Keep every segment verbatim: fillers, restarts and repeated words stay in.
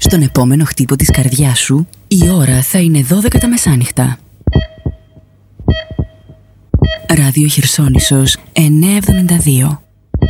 Στον επόμενο χτύπο της καρδιάς σου, η ώρα θα είναι δώδεκα τα μεσάνυχτα. Ράδιο Χερσόνησος εννιακόσια εβδομήντα δύο.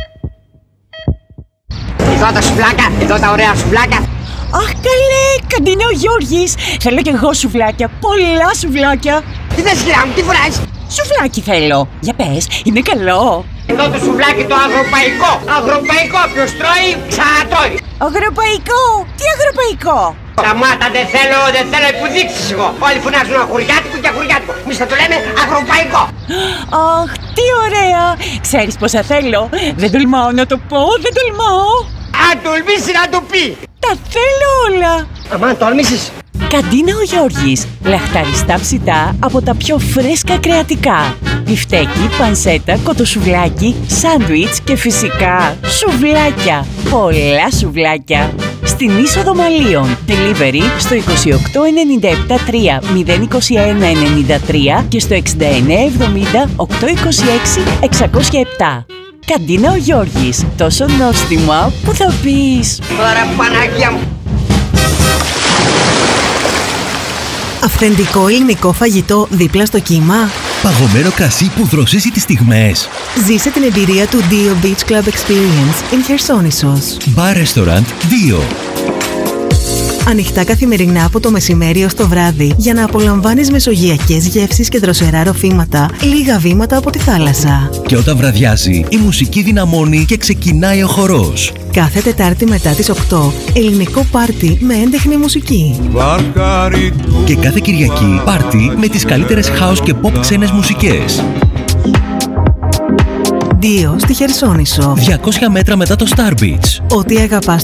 Εδώ τα σουβλάκια, εδώ τα ωραία σουβλάκια. Αχ καλέ, καντίνα ο Γιώργης. Θέλω κι εγώ σουβλάκια, πολλά σουβλάκια. Τι θες κυρία μου, τι φοράς? Σουβλάκι θέλω. Για πες, είναι καλό? Εδώ το σουβλάκι το αγροπαϊκό. Αγροπαϊκό, ποιος τρώει, ξανατρώει. Αγροπαϊκό, τι αγροπαϊκό? Σταμάτα, δεν θέλω, δεν θέλω υποδείξεις εγώ. Όλοι φωνάζουν αγουριάτικο και αγουριάτικο. Εμείς θα το λέμε αγροπαϊκό. Αχ, τι ωραία. Ξέρεις πόσα θέλω? Δεν τολμάω να το πω, δεν τολμάω. Αν τολμήσει να το πει. Τα θέλω όλα. Αμάν τολμήσεις. Καντίνα ο Γιώργης. Λαχταριστά ψητά από τα πιο φρέσκα κρεατικά. Μπιφτέκι, πανσέτα, κοτοσουβλάκι, σάντουιτς και φυσικά σουβλάκια. Πολλά σουβλάκια. Στην είσοδο Μαλίων. Delivery στο είκοσι οκτώ ενενήντα επτά τρία μηδέν είκοσι ένα ενενήντα τρία και στο εξήντα εννέα εβδομήντα οκτακόσια είκοσι έξι εξακόσια επτά. Καντίνα ο Γιώργης. Τόσο νόστιμα που θα πεις. Ωραία Παναγία μου. Αυθεντικό ελληνικό φαγητό δίπλα στο κύμα. Παγωμένο κρασί που δροσίζει τις στιγμές. Ζήσε την εμπειρία του Dio Beach Club Experience in Χερσόνησος. Bar Restaurant δύο. Ανοιχτά καθημερινά από το μεσημέρι ως το βράδυ για να απολαμβάνεις μεσογειακές γεύσεις και δροσερά ροφήματα λίγα βήματα από τη θάλασσα. Και όταν βραδιάζει, η μουσική δυναμώνει και ξεκινάει ο χορός. Κάθε Τετάρτη μετά τις οκτώ, ελληνικό πάρτι με έντεχνη μουσική. Και κάθε Κυριακή, πάρτι με τις καλύτερες house και pop ξένες μουσικές. Dio στη Χερσόνησο. διακόσια μέτρα μετά το Star Beach. Ό,τι αγαπάς